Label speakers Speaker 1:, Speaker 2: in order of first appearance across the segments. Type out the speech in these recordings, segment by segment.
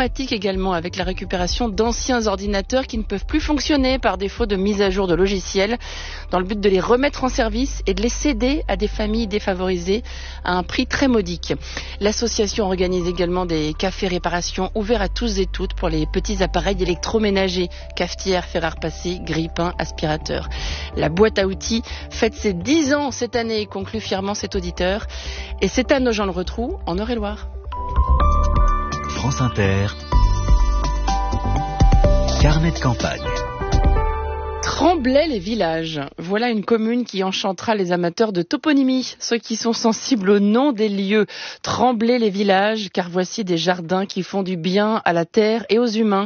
Speaker 1: informatique également, avec la récupération d'anciens ordinateurs qui ne peuvent plus fonctionner par défaut de mise à jour de logiciels, dans le but de les remettre en service et de les céder à des familles défavorisées à un prix très modique. L'association organise également des cafés réparation ouverts à tous et toutes pour les petits appareils électroménagers, cafetières, fer à repasser, grille-pain, aspirateurs. La boîte à outils fête ses 10 ans cette année, conclut fièrement cet auditeur. Et c'est à Nogent-le-Rotrou, en Eure-et-Loire.
Speaker 2: France Inter, carnet de campagne.
Speaker 1: Tremblay-les-Villages. Voilà une commune qui enchantera les amateurs de toponymie, ceux qui sont sensibles au nom des lieux. Tremblay-les-Villages, car voici des jardins qui font du bien à la terre et aux humains.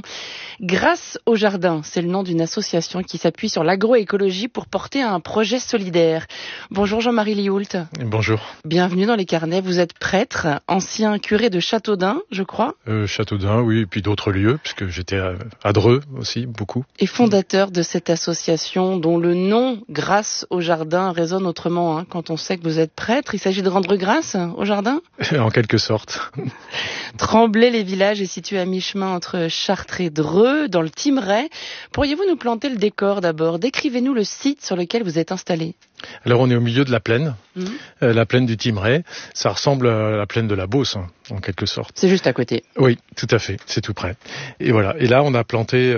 Speaker 1: Grâce au jardin, c'est le nom d'une association qui s'appuie sur l'agroécologie pour porter un projet solidaire. Bonjour Jean-Marie Lioult.
Speaker 3: Bonjour.
Speaker 1: Bienvenue dans les carnets. Vous êtes prêtre, ancien curé de Châteaudun, je crois.
Speaker 3: Châteaudun, oui, et puis d'autres lieux, puisque j'étais à Dreux aussi, beaucoup.
Speaker 1: Et fondateur de cette association dont le nom, Grâce au jardin, résonne autrement quand on sait que vous êtes prêtre. Il s'agit de rendre grâce au jardin ?
Speaker 3: En quelque sorte.
Speaker 1: Tremblay-les-Villages est situé à mi-chemin entre Chartres et Dreux, dans le Thymerais. Pourriez-vous nous planter le décor d'abord ? Décrivez-nous le site sur lequel vous êtes installé.
Speaker 3: Alors on est au milieu de la plaine, la plaine du Thymerais. Ça ressemble à la plaine de la Beauce, en quelque sorte.
Speaker 1: C'est juste à côté.
Speaker 3: Oui, tout à fait, c'est tout près. Et voilà. Et là, on a planté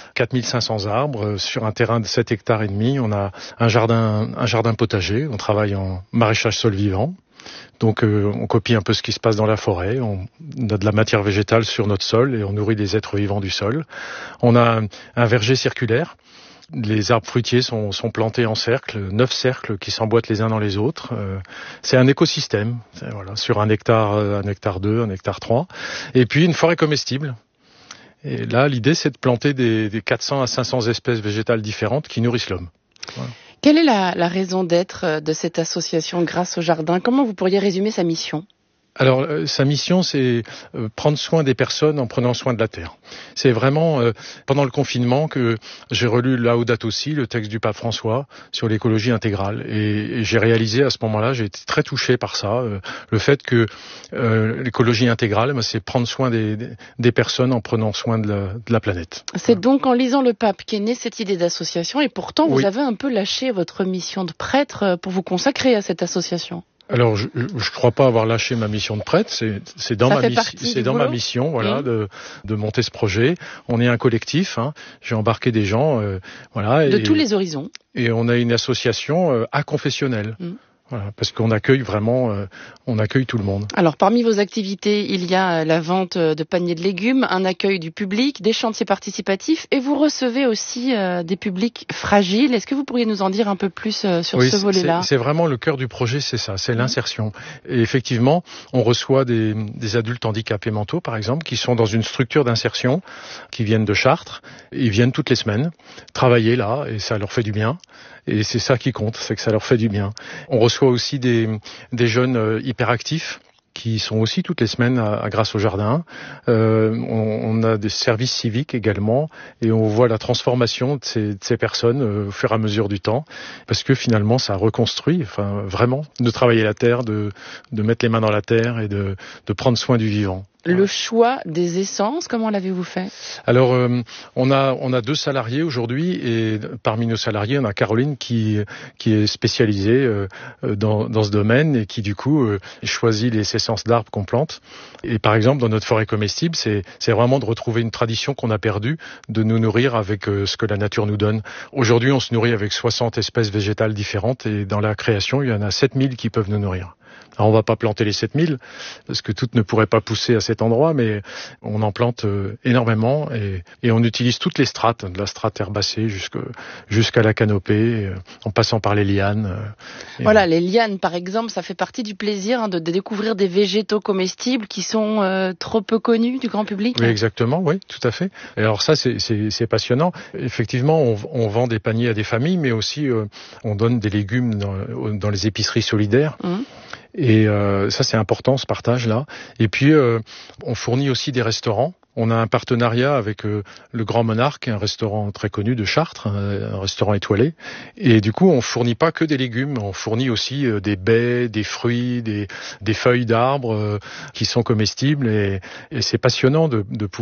Speaker 3: 4500 arbres sur un terrain de 7 hectares et demi. On a un jardin potager. On travaille en maraîchage sol vivant. Donc on copie un peu ce qui se passe dans la forêt, on a de la matière végétale sur notre sol et on nourrit les êtres vivants du sol. On a un verger circulaire. Les arbres fruitiers sont plantés en cercle, 9 cercles qui s'emboîtent les uns dans les autres. C'est un écosystème, voilà, sur 1 hectare 2, 1 hectare 3. Et puis une forêt comestible. Et là, l'idée, c'est de planter des 400 à 500 espèces végétales différentes qui nourrissent l'homme. Voilà.
Speaker 1: Quelle est la raison d'être de cette association Grâce au jardin ? Comment vous pourriez résumer sa mission ?
Speaker 3: Alors, sa mission, c'est prendre soin des personnes en prenant soin de la terre. C'est vraiment, pendant le confinement, que j'ai relu Laudato Si, le texte du pape François, sur l'écologie intégrale. Et j'ai réalisé à ce moment-là, j'ai été très touché par ça, le fait que l'écologie intégrale, c'est prendre soin des personnes en prenant soin de la planète.
Speaker 1: C'est donc en lisant le pape qu'est née cette idée d'association, et pourtant, vous
Speaker 3: Oui.
Speaker 1: avez un peu lâché votre mission de prêtre pour vous consacrer à cette association.
Speaker 3: Alors, je crois pas avoir lâché ma mission de prêtre. C'est dans ma mission, voilà, de monter ce projet. On est un collectif. J'ai embarqué des gens, voilà,
Speaker 1: de tous les horizons.
Speaker 3: Et on a une association aconfessionnelle. Voilà, parce qu'on accueille vraiment, on accueille tout le monde.
Speaker 1: Alors, parmi vos activités, il y a la vente de paniers de légumes, un accueil du public, des chantiers participatifs, et vous recevez aussi des publics fragiles. Est-ce que vous pourriez nous en dire un peu plus sur ce volet-là ?
Speaker 3: C'est vraiment le cœur du projet, c'est ça, c'est l'insertion. Et effectivement, on reçoit des adultes handicapés mentaux, par exemple, qui sont dans une structure d'insertion, qui viennent de Chartres. Ils viennent toutes les semaines travailler là, et ça leur fait du bien. Et c'est ça qui compte, c'est que ça leur fait du bien. On reçoit aussi des jeunes hyperactifs qui sont aussi toutes les semaines à Grâce au jardin. On a des services civiques également et on voit la transformation de ces personnes au fur et à mesure du temps parce que finalement ça reconstruit, vraiment, de travailler la terre, de mettre les mains dans la terre et de prendre soin du vivant.
Speaker 1: Le choix des essences, comment l'avez-vous fait ?
Speaker 3: Alors, on a 2 salariés aujourd'hui et parmi nos salariés, on a Caroline qui est spécialisée dans ce domaine et qui du coup choisit les essences d'arbres qu'on plante. Et par exemple, dans notre forêt comestible, c'est vraiment de retrouver une tradition qu'on a perdue, de nous nourrir avec ce que la nature nous donne. Aujourd'hui, on se nourrit avec 60 espèces végétales différentes et dans la création, il y en a 7000 qui peuvent nous nourrir. Alors on va pas planter les 7000 parce que toutes ne pourraient pas pousser à cet endroit, mais on en plante énormément et on utilise toutes les strates, de la strate herbacée jusqu'à la canopée, en passant par les lianes.
Speaker 1: Voilà, les lianes par exemple, ça fait partie du plaisir de découvrir des végétaux comestibles qui sont trop peu connus du grand public.
Speaker 3: Oui, exactement, oui, tout à fait. Et alors ça, c'est passionnant. Effectivement, on vend des paniers à des familles, mais aussi on donne des légumes dans les épiceries solidaires. Et ça, c'est important, ce partage-là. Et puis, on fournit aussi des restaurants. On a un partenariat avec le Grand Monarque, un restaurant très connu de Chartres, un restaurant étoilé. Et du coup, on fournit pas que des légumes, on fournit aussi des baies, des fruits, des feuilles d'arbres qui sont comestibles. Et c'est passionnant de pouvoir